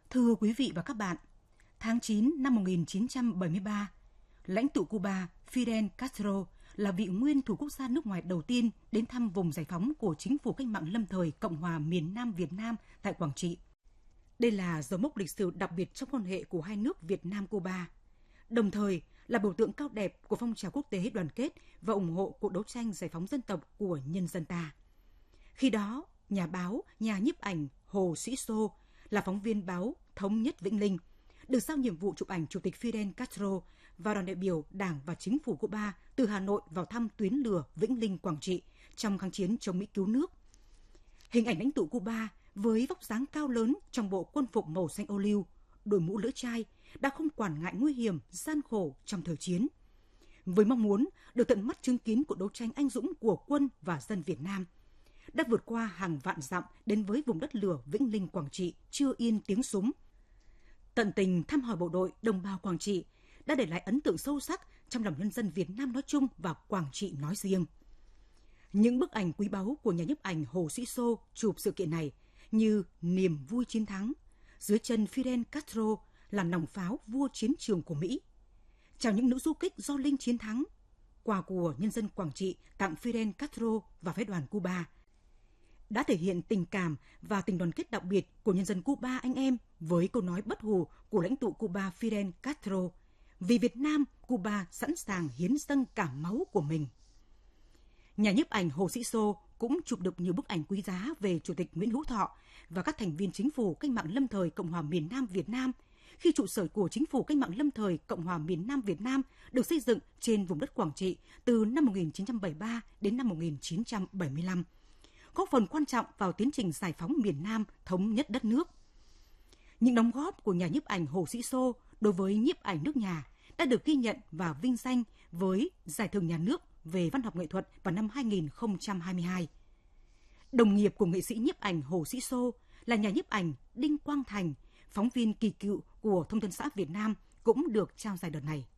Thưa quý vị và các bạn, tháng 9 năm 1973, lãnh tụ Cuba Fidel Castro là vị nguyên thủ quốc gia nước ngoài đầu tiên đến thăm vùng giải phóng của chính phủ cách mạng lâm thời Cộng hòa miền Nam Việt Nam tại Quảng Trị. Đây là dấu mốc lịch sử đặc biệt trong quan hệ của hai nước Việt Nam-Cuba, đồng thời là biểu tượng cao đẹp của phong trào quốc tế đoàn kết và ủng hộ cuộc đấu tranh giải phóng dân tộc của nhân dân ta. Khi đó, nhà báo, nhà nhiếp ảnh Hồ Sĩ Xô là phóng viên báo Thống nhất Vĩnh Linh, được giao nhiệm vụ chụp ảnh Chủ tịch Fidel Castro và đoàn đại biểu Đảng và Chính phủ Cuba từ Hà Nội vào thăm tuyến lửa Vĩnh Linh, Quảng Trị trong kháng chiến chống Mỹ cứu nước. Hình ảnh lãnh tụ Cuba với vóc dáng cao lớn trong bộ quân phục màu xanh ô liu, đội mũ lưỡi chai đã không quản ngại nguy hiểm, gian khổ trong thời chiến. Với mong muốn được tận mắt chứng kiến cuộc đấu tranh anh dũng của quân và dân Việt Nam, đã vượt qua hàng vạn dặm đến với vùng đất lửa Vĩnh Linh, Quảng Trị chưa yên tiếng súng. Tận tình thăm hỏi bộ đội đồng bào Quảng Trị đã để lại ấn tượng sâu sắc trong lòng nhân dân Việt Nam nói chung và Quảng Trị nói riêng. Những bức ảnh quý báu của nhà nhiếp ảnh Hồ Sĩ Xô chụp sự kiện này như niềm vui chiến thắng, dưới chân Fidel Castro là nòng pháo vua chiến trường của Mỹ, chào những nữ du kích do Linh chiến thắng, quà của nhân dân Quảng Trị tặng Fidel Castro và phái đoàn Cuba, đã thể hiện tình cảm và tình đoàn kết đặc biệt của nhân dân Cuba anh em với câu nói bất hủ của lãnh tụ Cuba Fidel Castro: vì Việt Nam, Cuba sẵn sàng hiến dâng cả máu của mình. Nhà nhiếp ảnh Hồ Sĩ Xô cũng chụp được nhiều bức ảnh quý giá về Chủ tịch Nguyễn Hữu Thọ và các thành viên Chính phủ Cách mạng lâm thời Cộng hòa miền Nam Việt Nam khi trụ sở của Chính phủ Cách mạng lâm thời Cộng hòa miền Nam Việt Nam được xây dựng trên vùng đất Quảng Trị từ năm 1973 đến năm 1975, góp phần quan trọng vào tiến trình giải phóng miền Nam, thống nhất đất nước. Những đóng góp của nhà nhiếp ảnh Hồ Sĩ Xô đối với nhiếp ảnh nước nhà đã được ghi nhận và vinh danh với Giải thưởng Nhà nước về văn học nghệ thuật vào năm 2022. Đồng nghiệp của nghệ sĩ nhiếp ảnh Hồ Sĩ Xô là nhà nhiếp ảnh Đinh Quang Thành, phóng viên kỳ cựu của Thông tấn xã Việt Nam cũng được trao giải đợt này.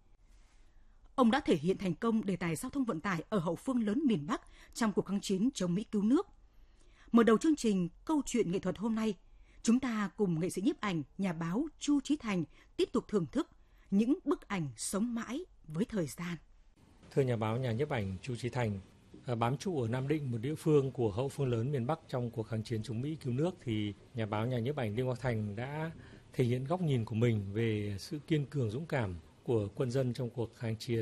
Ông đã thể hiện thành công đề tài giao thông vận tải ở hậu phương lớn miền Bắc trong cuộc kháng chiến chống Mỹ cứu nước. Mở đầu chương trình Câu chuyện nghệ thuật hôm nay, chúng ta cùng nghệ sĩ nhiếp ảnh, nhà báo Chu Chí Thành tiếp tục thưởng thức những bức ảnh sống mãi với thời gian. Thưa nhà báo, nhà nhiếp ảnh Chu Chí Thành, bám trụ ở Nam Định, một địa phương của hậu phương lớn miền Bắc trong cuộc kháng chiến chống Mỹ cứu nước, thì nhà báo, nhà nhiếp ảnh Đinh Quang Thành đã thể hiện góc nhìn của mình về sự kiên cường dũng cảm của quân dân trong cuộc kháng chiến